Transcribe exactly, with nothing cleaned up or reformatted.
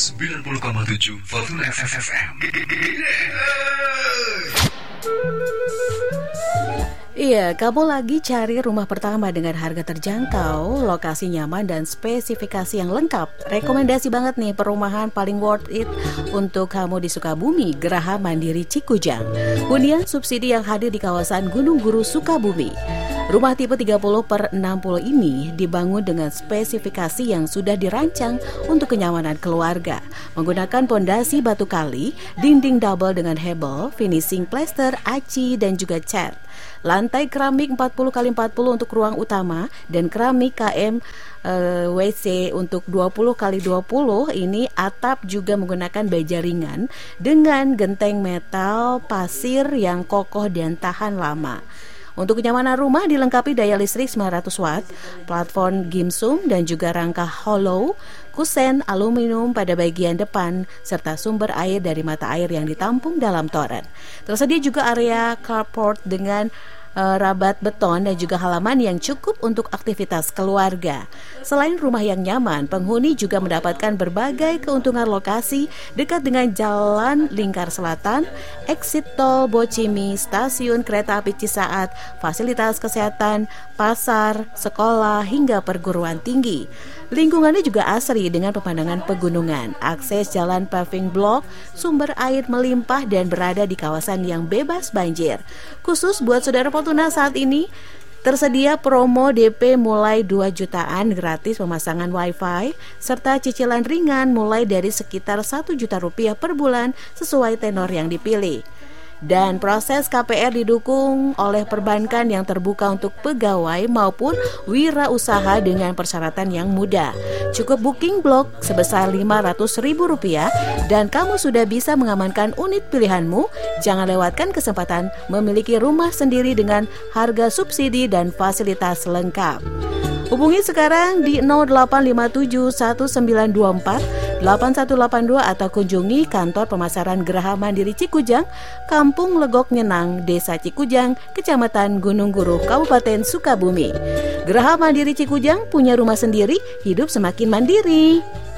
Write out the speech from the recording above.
sembilan puluh koma tujuh Fortuna F M. Iya, kamu lagi cari rumah pertama dengan harga terjangkau, lokasi nyaman, dan spesifikasi yang lengkap. Rekomendasi banget nih perumahan paling worth it untuk kamu di Sukabumi, Geraha Mandiri Cikujang. Hunian subsidi yang hadir di kawasan Gunung Guru Sukabumi. Rumah tipe tiga puluh per enam puluh ini dibangun dengan spesifikasi yang sudah dirancang untuk kenyamanan keluarga. Menggunakan pondasi batu kali, dinding double dengan hebel, finishing plester, aci, dan juga cat. Lantai keramik empat puluh kali empat puluh untuk ruang utama dan keramik K M uh, W C untuk dua puluh kali dua puluh. Ini atap juga menggunakan baja ringan dengan genteng metal pasir yang kokoh dan tahan lama. Untuk kenyamanan rumah dilengkapi daya listrik sembilan ratus watt, platform gimsum dan juga rangka hollow, kusen aluminium pada bagian depan, serta sumber air dari mata air yang ditampung dalam toren. Tersedia juga area carport dengan uh, rabat beton dan juga halaman yang cukup untuk aktivitas keluarga. Selain rumah yang nyaman, penghuni juga mendapatkan berbagai keuntungan lokasi dekat dengan jalan lingkar selatan, exit tol Bocimi, stasiun kereta api Cisaat, fasilitas kesehatan, pasar, sekolah, hingga perguruan tinggi. Lingkungannya juga asri dengan pemandangan pegunungan, akses jalan paving block, sumber air melimpah dan berada di kawasan yang bebas banjir. Khusus buat saudara Fortuna saat ini, tersedia promo D P mulai dua jutaan, gratis pemasangan wifi, serta cicilan ringan mulai dari sekitar satu juta rupiah per bulan sesuai tenor yang dipilih. Dan proses K P R didukung oleh perbankan yang terbuka untuk pegawai maupun wirausaha dengan persyaratan yang mudah. Cukup booking blok sebesar lima ratus ribu rupiah dan kamu sudah bisa mengamankan unit pilihanmu. Jangan lewatkan kesempatan memiliki rumah sendiri dengan harga subsidi dan fasilitas lengkap. Hubungi sekarang di nol delapan lima tujuh satu sembilan dua empat delapan satu delapan dua atau kunjungi kantor pemasaran Geraha Mandiri Cikujang, Kampung Legok Nyenang, Desa Cikujang, Kecamatan Gunung Guru, Kabupaten Sukabumi. Geraha Mandiri Cikujang punya rumah sendiri, hidup semakin mandiri.